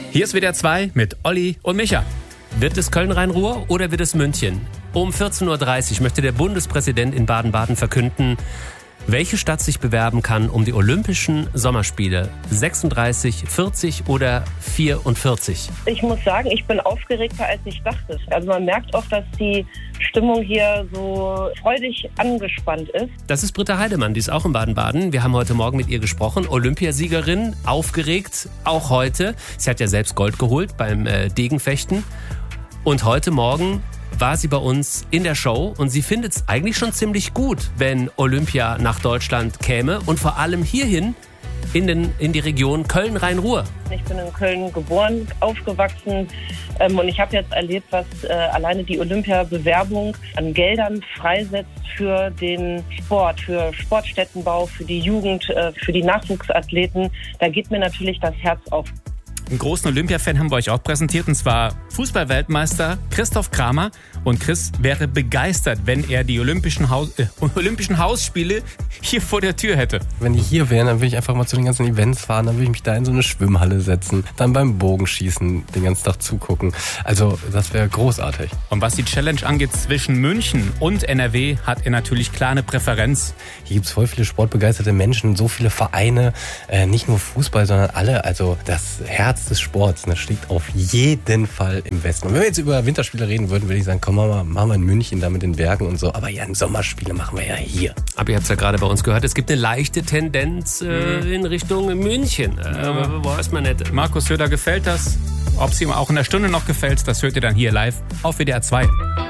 Hier ist WDR 2 mit Olli und Micha. Wird es Köln-Rhein-Ruhr oder wird es München? Um 14.30 Uhr möchte der Bundespräsident in Baden-Baden verkünden, welche Stadt sich bewerben kann um die Olympischen Sommerspiele. 36, 40 oder 44? Ich muss sagen, ich bin aufgeregter, als ich dachte. Also man merkt auch, dass die Stimmung hier so freudig angespannt ist. Das ist Britta Heidemann, die ist auch in Baden-Baden. Wir haben heute Morgen mit ihr gesprochen. Olympiasiegerin, aufgeregt, auch heute. Sie hat ja selbst Gold geholt beim Degenfechten. Und heute Morgen war sie bei uns in der Show und sie findet es eigentlich schon ziemlich gut, wenn Olympia nach Deutschland käme und vor allem hierhin in die Region Köln-Rhein-Ruhr. Ich bin in Köln geboren, aufgewachsen und ich habe jetzt erlebt, was alleine die Olympia-Bewerbung an Geldern freisetzt für den Sport, für Sportstättenbau, für die Jugend, für die Nachwuchsathleten. Da geht mir natürlich das Herz auf. Einen großen Olympia-Fan haben wir euch auch präsentiert, und zwar Fußball-Weltmeister Christoph Kramer. Und Chris wäre begeistert, wenn er die Olympischen Hausspiele hier vor der Tür hätte. Wenn die hier wären, dann würde ich einfach mal zu den ganzen Events fahren, dann würde ich mich da in so eine Schwimmhalle setzen, dann beim Bogenschießen den ganzen Tag zugucken. Also das wäre großartig. Und was die Challenge angeht zwischen München und NRW, hat er natürlich klar eine Präferenz. Hier gibt es voll viele sportbegeisterte Menschen, so viele Vereine, nicht nur Fußball, sondern alle. Also das Herz des Sports, das schlägt auf jeden Fall im Westen. Und wenn wir jetzt über Winterspiele reden würden, würde ich sagen, komm mal, machen wir in München da mit den Bergen und so. Aber ja, Sommerspiele machen wir ja hier. Aber ihr habt es ja gerade bei uns gehört, es gibt eine leichte Tendenz in Richtung München. Weiß man nicht. Markus Söder gefällt das. Ob es ihm auch in der Stunde noch gefällt, das hört ihr dann hier live auf WDR 2.